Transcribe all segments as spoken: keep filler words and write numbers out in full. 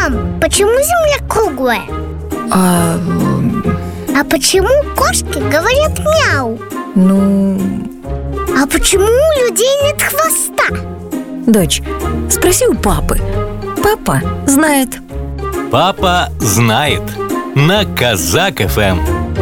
Мам, почему Земля круглая? А... А почему кошки говорят мяу? Ну... А почему у людей нет хвоста? Дочь, спроси у папы. Папа знает. Папа знает. На Казак эф эм.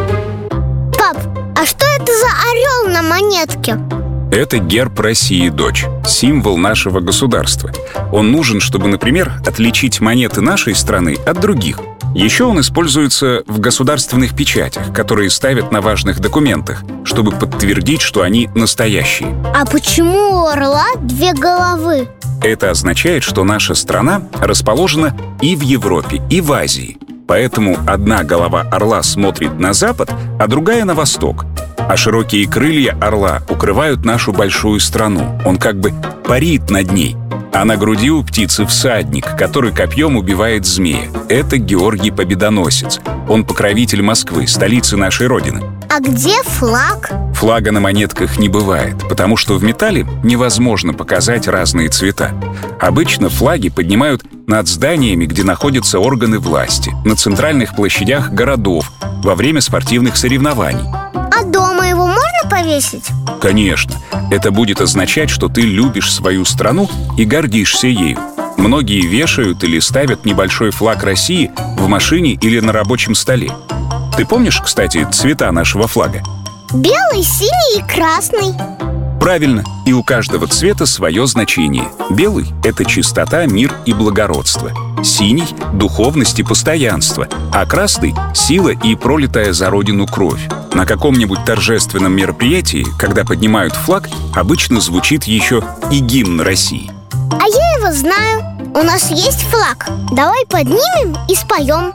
Пап, а что это за орел на монетке? Это герб России, дочь, символ нашего государства. Он нужен, чтобы, например, отличить монеты нашей страны от других. Еще он используется в государственных печатях, которые ставят на важных документах, чтобы подтвердить, что они настоящие. А почему у орла две головы? Это означает, что наша страна расположена и в Европе, и в Азии. Поэтому одна голова орла смотрит на запад, а другая на восток. А широкие крылья орла укрывают нашу большую страну. Он как бы парит над ней. А на груди у птицы всадник, который копьем убивает змея. Это Георгий Победоносец. Он покровитель Москвы, столицы нашей Родины. А где флаг? Флага на монетках не бывает, потому что в металле невозможно показать разные цвета. Обычно флаги поднимают над зданиями, где находятся органы власти, на центральных площадях городов, во время спортивных соревнований. А дома его можно повесить? Конечно. Это будет означать, что ты любишь свою страну и гордишься ею. Многие вешают или ставят небольшой флаг России в машине или на рабочем столе. Ты помнишь, кстати, цвета нашего флага? Белый, синий и красный. Правильно, и у каждого цвета свое значение. Белый — это чистота, мир и благородство. Синий — духовность и постоянство. А красный — сила и пролитая за родину кровь. На каком-нибудь торжественном мероприятии, когда поднимают флаг, обычно звучит еще и гимн России. А я его знаю. У нас есть флаг. Давай поднимем и споем.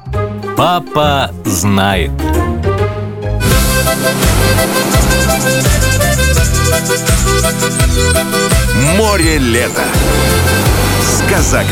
Папа знает. Море лета с Казак